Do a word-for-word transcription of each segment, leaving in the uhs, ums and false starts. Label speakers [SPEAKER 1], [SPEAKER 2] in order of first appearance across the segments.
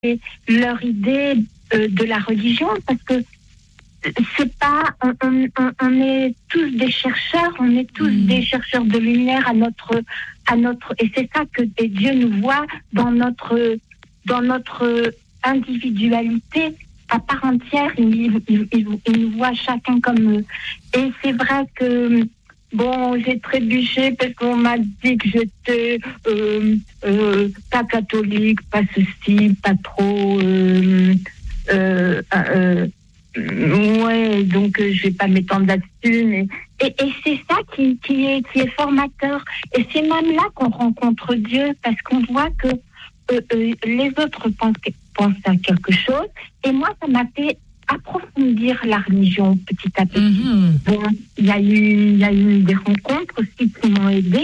[SPEAKER 1] leur idée euh, de la religion, parce que c'est pas, on, on, on est tous des chercheurs, on est tous mmh. des chercheurs de lumière à notre, à notre, et c'est ça que et Dieu nous voit dans notre, dans notre individualité à part entière. Il, il, il, il nous voit chacun comme eux. Et c'est vrai que bon, j'ai trébuché parce qu'on m'a dit que j'étais euh, euh, pas catholique, pas ceci, pas trop. Euh, euh, euh, ouais, donc euh, je vais pas m'étendre là-dessus, mais et, et c'est ça qui, qui est qui est formateur. Et c'est même là qu'on rencontre Dieu, parce qu'on voit que euh, euh, les autres pensent pensent à quelque chose, et moi ça m'a fait approfondir la religion petit à petit. Mm-hmm. Bon, il y a eu il y a eu des rencontres aussi qui m'ont aidée,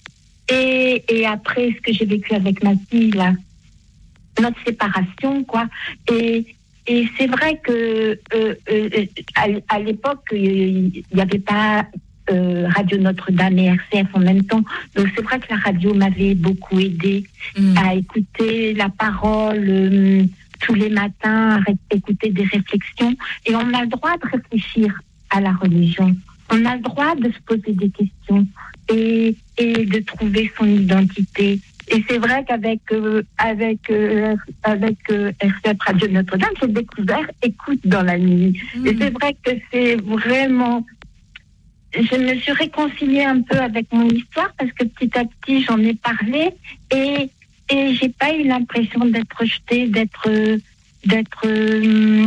[SPEAKER 1] et et après ce que j'ai vécu avec ma fille là, notre séparation quoi, et Et c'est vrai que euh, euh, à, à l'époque, il n'y avait pas euh, Radio Notre-Dame et R C F en même temps. Donc c'est vrai que la radio m'avait beaucoup aidée mmh. à écouter la parole euh, tous les matins, à écouter des réflexions. Et on a le droit de réfléchir à la religion. On a le droit de se poser des questions et, et de trouver son identité. Et c'est vrai qu'avec euh, avec euh, avec euh, R C F Radio Notre-Dame, j'ai découvert Écoute dans la nuit. Mmh. Et c'est vrai que c'est vraiment, je me suis réconciliée un peu avec mon histoire, parce que petit à petit j'en ai parlé, et et j'ai pas eu l'impression d'être rejetée, d'être d'être euh,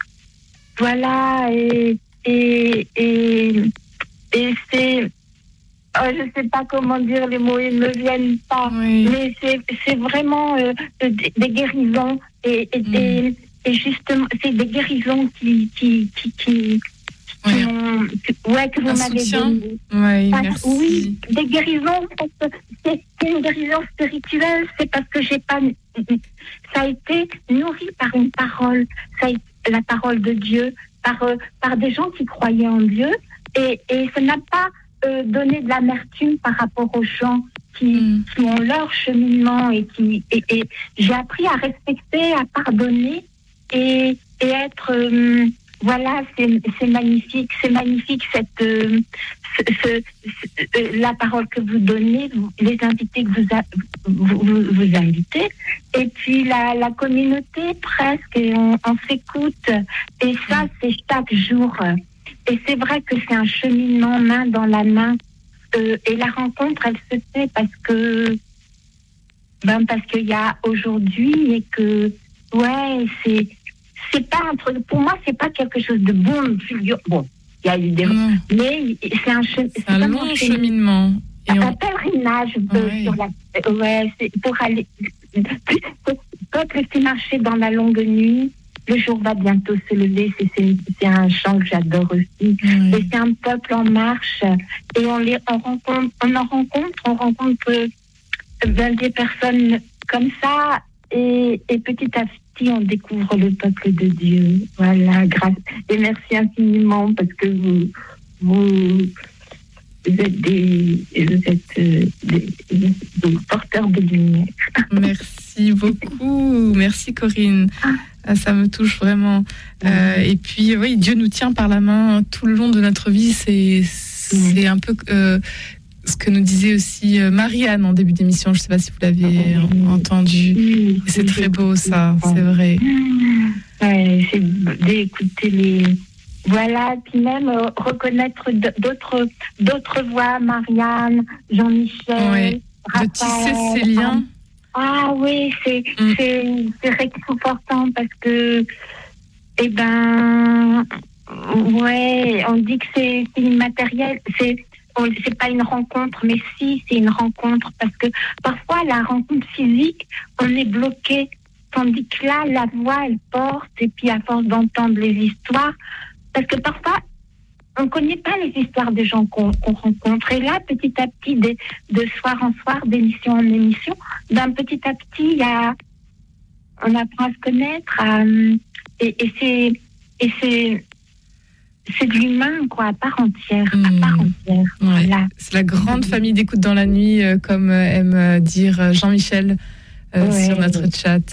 [SPEAKER 1] voilà, et et et, et c'est Oh, je ne sais pas comment dire, les mots, ils ne me viennent pas. Oui. Mais c'est, c'est vraiment euh, des, des guérisons. Et, et, mmh. et, et justement, c'est des guérisons qui... qui, qui, qui, qui
[SPEAKER 2] oui.
[SPEAKER 1] ont, que, ouais, que vous
[SPEAKER 2] Un
[SPEAKER 1] m'avez
[SPEAKER 2] soutien.
[SPEAKER 1] donné.
[SPEAKER 2] Oui,
[SPEAKER 1] parce,
[SPEAKER 2] merci.
[SPEAKER 1] Oui, des guérisons. Parce que c'est, c'est une guérison spirituelle. C'est parce que j'ai pas... Ça a été nourri par une parole. Ça a été la parole de Dieu, par, euh, par des gens qui croyaient en Dieu. Et, et ça n'a pas... Euh, donner de l'amertume par rapport aux gens qui, mmh. qui ont leur cheminement, et qui et, et j'ai appris à respecter, à pardonner, et, et être euh, voilà, c'est, c'est magnifique, c'est magnifique cette euh, ce, ce, ce, euh, la parole que vous donnez, vous, les invités que vous, a, vous, vous vous invitez, et puis la, la communauté presque, et on, on s'écoute, et ça mmh. c'est chaque jour. Et c'est vrai que c'est un cheminement main dans la main. Euh, et la rencontre, elle se fait parce que, ben parce qu'il y a aujourd'hui, et que, ouais, c'est, c'est pas un truc, pour moi, c'est pas quelque chose de bon, fulgurant. Bon, il y a eu des, mmh. mais c'est un, che,
[SPEAKER 2] c'est un long cheminement.
[SPEAKER 1] Et un on... pèlerinage euh, oui. sur la, ouais, c'est pour aller, peuple qui marchait dans la longue nuit. Le jour va bientôt se lever, c'est, c'est, c'est un chant que j'adore aussi. Mmh. Et c'est un peuple en marche. Et on, les, on, rencontre, on en rencontre, on rencontre euh, ben, des personnes comme ça. Et, et petit à petit, on découvre le peuple de Dieu. Voilà, grâce. Et merci infiniment, parce que vous, vous, vous êtes des, vous êtes, euh, des, des, des porteurs de lumière.
[SPEAKER 2] Merci beaucoup. Merci Corinne. Ah. Ah, ça me touche vraiment. Euh, et puis, oui, Dieu nous tient par la main tout le long de notre vie. C'est, c'est un peu euh, ce que nous disait aussi Marie-Anne en début d'émission. Je ne sais pas si vous l'avez entendu. Et c'est très beau, ça, c'est vrai.
[SPEAKER 1] Ouais, c'est d'écouter les... Voilà, puis même euh, reconnaître d'autres, d'autres voix, Marianne, Jean-Michel,
[SPEAKER 2] ouais.
[SPEAKER 1] Raphaël.
[SPEAKER 2] De tisser ces liens.
[SPEAKER 1] Ah oui, c'est, mm. c'est, c'est réconfortant, parce que, eh ben, ouais, on dit que c'est, c'est immatériel, c'est, on, c'est pas une rencontre, mais si, c'est une rencontre, parce que parfois, la rencontre physique, on est bloqué, tandis que là, la voix, elle porte, et puis à force d'entendre les histoires, parce que parfois, on ne connaît pas les histoires des gens qu'on, qu'on rencontre. Et là, petit à petit, de, de soir en soir, d'émission en émission, d'un petit à petit, il y a, on apprend à se connaître. À, et, et, c'est, et c'est, c'est de l'humain, quoi, à part entière. Mmh. À part entière.
[SPEAKER 2] Ouais.
[SPEAKER 1] Voilà.
[SPEAKER 2] C'est la grande mmh. famille d'écoute dans la nuit, euh, comme euh, aime dire Jean-Michel euh, ouais. sur notre chat.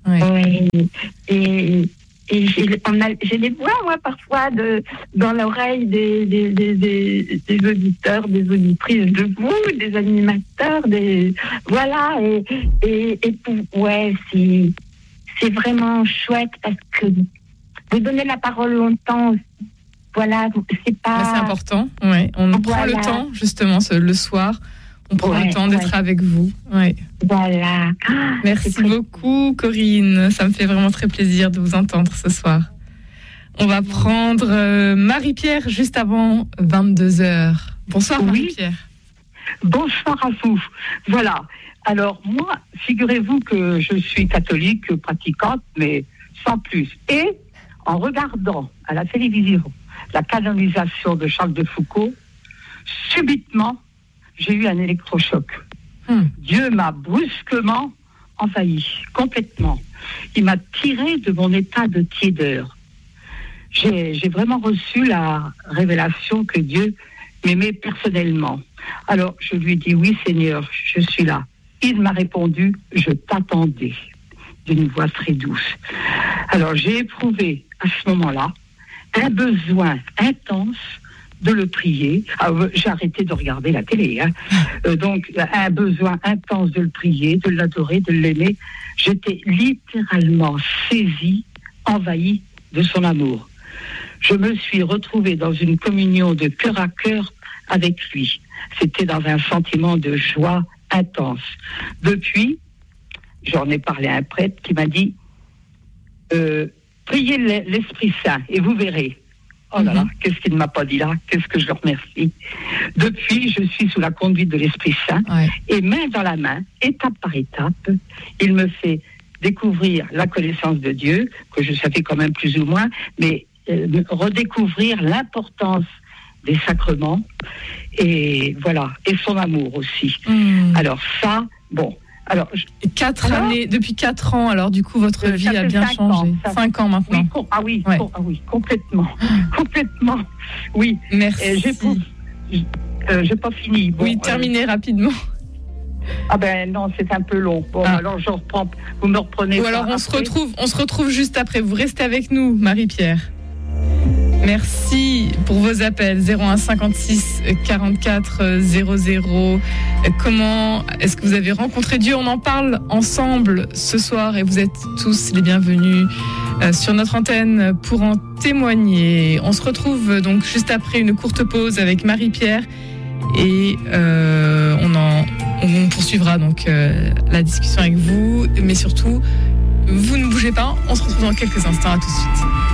[SPEAKER 2] Ouais.
[SPEAKER 1] Oui. Et, et j'ai, on a, j'ai les voix, moi, parfois, de, dans l'oreille des, des, des, des, des auditeurs, des auditrices de vous, des animateurs, des, voilà. Et, et, et pour, ouais, c'est, c'est vraiment chouette parce que vous donnez la parole longtemps. Voilà, c'est pas.
[SPEAKER 2] C'est important, ouais. On voilà. prend le temps, justement, ce, le soir. On prend ouais, le temps d'être ouais. avec vous. Ouais.
[SPEAKER 1] Voilà.
[SPEAKER 2] Merci très... beaucoup, Corinne. Ça me fait vraiment très plaisir de vous entendre ce soir. On va prendre euh, Marie-Pierre juste avant vingt-deux heures. Bonsoir, oui. Marie-Pierre.
[SPEAKER 3] Bonsoir à vous. Voilà. Alors, moi, figurez-vous que je suis catholique, pratiquante, mais sans plus. Et en regardant à la télévision la canonisation de Charles de Foucauld, subitement, j'ai eu un électrochoc. Hum. Dieu m'a brusquement envahi, complètement. Il m'a tiré de mon état de tiédeur. J'ai, j'ai vraiment reçu la révélation que Dieu m'aimait personnellement. Alors, je lui ai dit, oui Seigneur, je suis là. Il m'a répondu, je t'attendais, d'une voix très douce. Alors, j'ai éprouvé à ce moment-là un besoin intense de le prier. Alors, j'ai arrêté de regarder la télé. Hein. Euh, donc, un besoin intense de le prier, de l'adorer, de l'aimer. J'étais littéralement saisie, envahie de son amour. Je me suis retrouvée dans une communion de cœur à cœur avec lui. C'était dans un sentiment de joie intense. Depuis, j'en ai parlé à un prêtre qui m'a dit euh, priez l'Esprit Saint et vous verrez. Oh là là, qu'est-ce qu'il ne m'a pas dit là? Qu'est-ce que je le remercie. Depuis, je suis sous la conduite de l'Esprit Saint ouais. et main dans la main, étape par étape, il me fait découvrir la connaissance de Dieu, que je savais quand même plus ou moins, mais euh, redécouvrir l'importance des sacrements et voilà, et son amour aussi. Mmh. Alors ça, bon... Alors, je...
[SPEAKER 2] quatre alors, années, depuis quatre ans, alors du coup, votre vie a bien changé. Ans, ça... Cinq ans maintenant.
[SPEAKER 3] Oui, com- ah oui, ouais. com- ah oui, complètement, complètement. Oui.
[SPEAKER 2] Merci.
[SPEAKER 3] Euh, j'ai, pour... euh, j'ai pas fini.
[SPEAKER 2] Bon, oui, terminez euh... rapidement.
[SPEAKER 3] Ah ben non, c'est un peu long. Bon, ah. alors je reprends. Vous me reprenez.
[SPEAKER 2] Ou alors on se retrouve, on se retrouve juste après. Vous restez avec nous, Marie-Pierre. Merci pour vos appels. zéro un cinquante-six quarante-quatre zéro zéro. Comment est-ce que vous avez rencontré Dieu? On en parle ensemble ce soir et vous êtes tous les bienvenus sur notre antenne pour en témoigner. On se retrouve donc juste après une courte pause avec Marie-Pierre et euh, on, en, on poursuivra donc euh, la discussion avec vous. Mais surtout, vous ne bougez pas. On se retrouve dans quelques instants. À tout de suite.